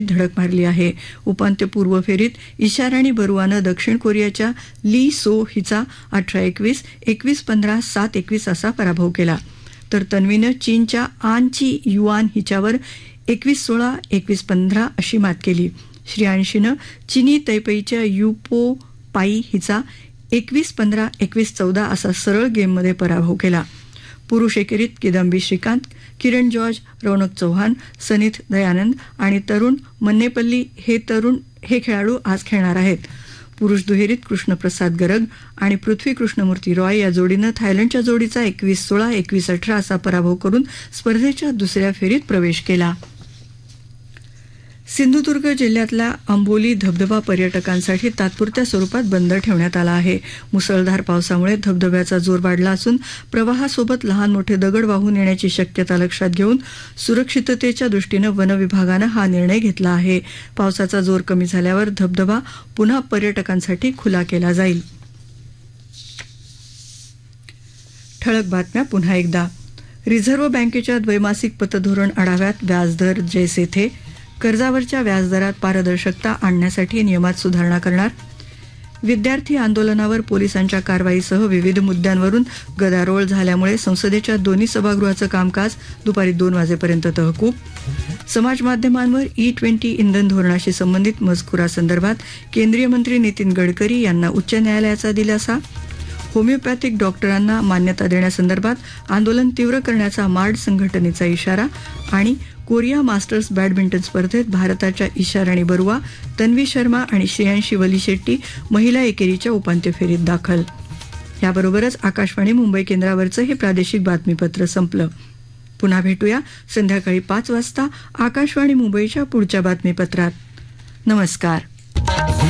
धडक मारली आहे. उपांत्यपूर्व फेरीत ईशाराणी बरुआनं दक्षिण कोरियाच्या ली सो हिचा 18-21, 21-15, 7-21 असा पराभव केला. तर तन्वीनं चीनच्या आन ची युआन हिच्यावर 21-16, 21-15 अशी मात केली. श्रेयांशीनं चिनी तैपेईच्या युपो पाई हिचा 21-15, 21-14 असा सरळ गेममध्ये पराभव केला. पुरुष एकेरीत किदंबी श्रीकांत, किरण जॉर्ज, रौनक चौहान, सनीथ दयानंद आणि तरुण मन्नेपल्ली हे खेळाडू आज खेळणार आहेत. पुरुष दुहेरीत कृष्णप्रसाद गरग आणि पृथ्वी कृष्णमूर्ती रॉय या जोडीनं थायलंडच्या जोडीचा 21-16, 21-18 असा पराभव करून स्पर्धेच्या दुसऱ्या फेरीत प्रवेश केला. सिंधुदुर्ग जिल्ह्यातला आंबोली धबधबा पर्यटकांसाठी तात्पुरत्या स्वरूपात बंद ठेवण्यात आला आहे. मुसळधार पावसामुळे धबधब्याचा जोर वाढला असून प्रवाहासोबत लहान मोठे दगड वाहून येण्याची शक्यता लक्षात घेऊन सुरक्षिततेच्या दृष्टीनं वनविभागानं हा निर्णय घेतला आहे. पावसाचा जोर कमी झाल्यावर धबधबा पुन्हा पर्यटकांसाठी खुला केला जाईल. ठळक बातम्या पुन्हा एकदा. रिझर्व्ह बँकेच्या द्वैमासिक पतधोरण आढाव्यात व्याजदर जैसे थे. कर्जावरच्या व्याजदरात पारदर्शकता आणण्यासाठी नियमात सुधारणा करणार. विद्यार्थी आंदोलनावर पोलिसांच्या कारवाईसह विविध मुद्द्यांवरून गदारोळ झाल्यामुळे संसदेच्या दोन्ही सभागृहाचं कामकाज दुपारी 2 वाजेपर्यंत तहकूब. समाजमाध्यमांवर E20 इंधन धोरणाशी संबंधित मजकुरासंदर्भात केंद्रीय मंत्री नितीन गडकरी यांना उच्च न्यायालयाचा दिलासा. होमिओपॅथिक डॉक्टरांना मान्यता देण्यासंदर्भात आंदोलन तीव्र करण्याचा मार्ड संघटनेचा इशारा. आणि कोरिया मास्टर्स बॅडमिंटन स्पर्धेत भारताच्या ईशाराणी बरुआ, तन्वी शर्मा आणि श्रेयांशी वलीशेट्टी महिला एकेरीच्या उपांत्य फेरीत दाखल. याबरोबरच आकाशवाणी मुंबई केंद्रावरचं हे प्रादेशिक बातमीपत्र संपलं. पुन्हा भेटूया संध्याकाळी 5 वाजता आकाशवाणी मुंबईच्या पुढच्या बातमीपत्रात. नमस्कार.